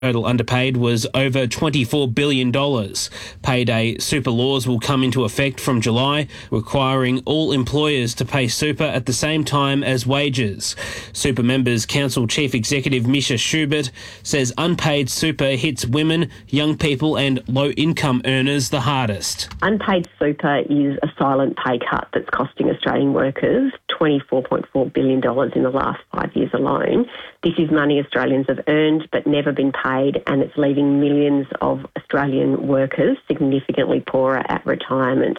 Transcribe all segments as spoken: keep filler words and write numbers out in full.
Total underpaid was over twenty-four billion dollars. Payday super laws will come into effect from July, requiring all employers to pay super at the same time as wages. Super Members Council Chief Executive Misha Schubert says unpaid super hits women, young people and low-income earners the hardest. Unpaid super is a silent pay cut that's costing Australian workers twenty-four point four billion dollars in the last five years alone. This is money Australians have earned but never been paid, and it's leaving millions of Australian workers significantly poorer at retirement.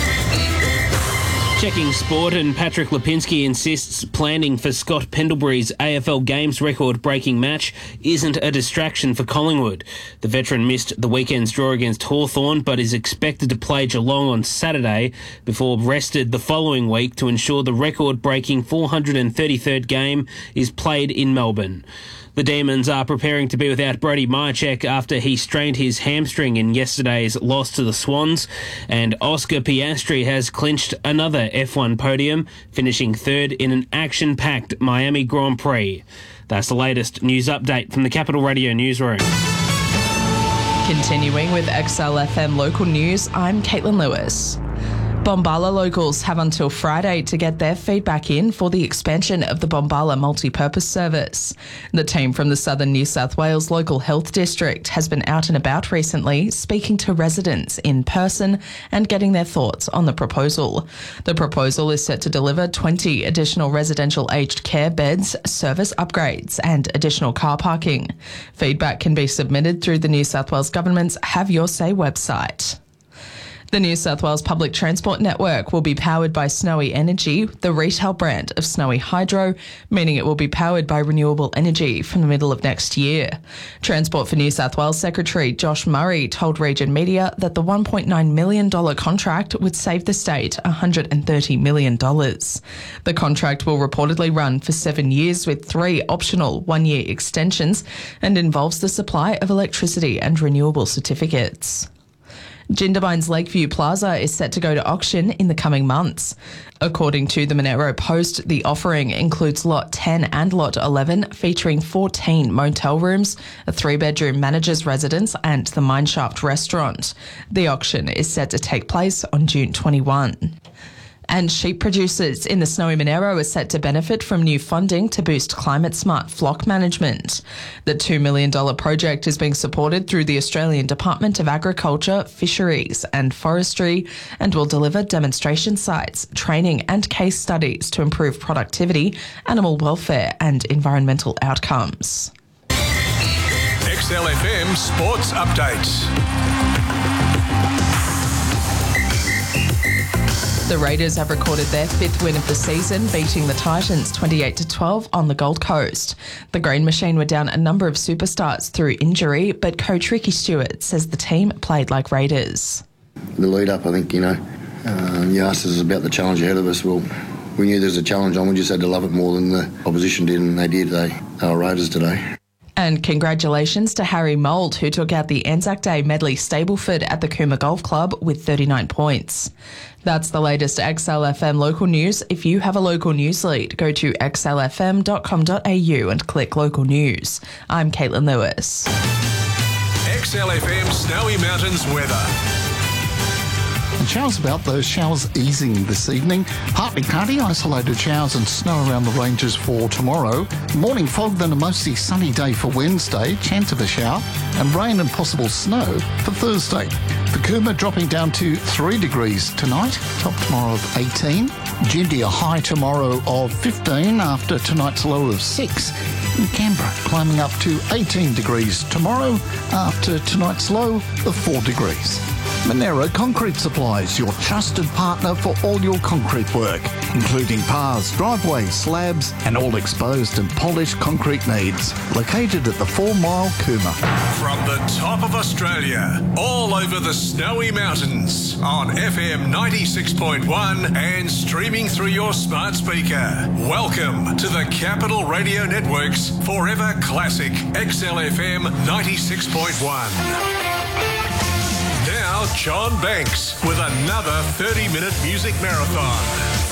Checking sport, and Patrick Lipinski insists planning for Scott Pendlebury's A F L Games record-breaking match isn't a distraction for Collingwood. The veteran missed the weekend's draw against Hawthorn, but is expected to play Geelong on Saturday before rested the following week to ensure the record-breaking four hundred thirty-third game is played in Melbourne. The Demons are preparing to be without Brody Myercheck after he strained his hamstring in yesterday's loss to the Swans, and Oscar Piastri has clinched another F one podium, finishing third in an action-packed Miami Grand Prix. That's the latest news update from the Capital Radio newsroom. Continuing with X L F M local news, I'm Caitlin Lewis. Bombala locals have until Friday to get their feedback in for the expansion of the Bombala multipurpose service. The team from the Southern New South Wales Local Health District has been out and about recently, speaking to residents in person and getting their thoughts on the proposal. The proposal is set to deliver twenty additional residential aged care beds, service upgrades and additional car parking. Feedback can be submitted through the New South Wales Government's Have Your Say website. The New South Wales Public Transport Network will be powered by Snowy Energy, the retail brand of Snowy Hydro, meaning it will be powered by renewable energy from the middle of next year. Transport for New South Wales Secretary Josh Murray told Region Media that the one point nine million dollars contract would save the state one hundred thirty million dollars. The contract will reportedly run for seven years with three optional one-year extensions and involves the supply of electricity and renewable certificates. Jindabyne's Lakeview Plaza is set to go to auction in the coming months. According to the Monero Post, the offering includes Lot ten and Lot eleven, featuring fourteen motel rooms, a three-bedroom manager's residence and the Mineshaft restaurant. The auction is set to take place on June twenty-first. And sheep producers in the Snowy Monero are set to benefit from new funding to boost climate-smart flock management. The two million dollars project is being supported through the Australian Department of Agriculture, Fisheries and Forestry and will deliver demonstration sites, training and case studies to improve productivity, animal welfare and environmental outcomes. X L F M Sports Updates. The Raiders have recorded their fifth win of the season, beating the Titans twenty-eight to twelve on the Gold Coast. The Green Machine were down a number of superstars through injury, but coach Ricky Stewart says the team played like Raiders. The lead up, I think, you know, uh, you asked us about the challenge ahead of us. Well, we knew there was a challenge on. We just had to love it more than the opposition did, and they did. They, they were Raiders today. And congratulations to Harry Mould, who took out the Anzac Day Medley Stableford at the Cooma Golf Club with thirty-nine points. That's the latest X L F M local news. If you have a local news lead, go to x l f m dot com dot a u and click local news. I'm Caitlin Lewis. X L F M Snowy Mountains weather. And showers about, those showers easing this evening. Partly cloudy, isolated showers and snow around the ranges for tomorrow. Morning fog, then a mostly sunny day for Wednesday, chance of a shower, and rain and possible snow for Thursday. The Cooma dropping down to three degrees tonight, top tomorrow of eighteen. Jindy a high tomorrow of fifteen after tonight's low of six. In Canberra climbing up to eighteen degrees tomorrow after tonight's low of four degrees. Monero Concrete Supplies, your trusted partner for all your concrete work, including paths, driveways, slabs and all exposed and polished concrete needs. Located at the Four Mile Cooma. From the top of Australia, all over the Snowy Mountains, on F M ninety-six point one and streaming through your smart speaker. Welcome to the Capital Radio Network's Forever Classic X L F M ninety-six point one. Now, John Banks with another thirty-minute music marathon.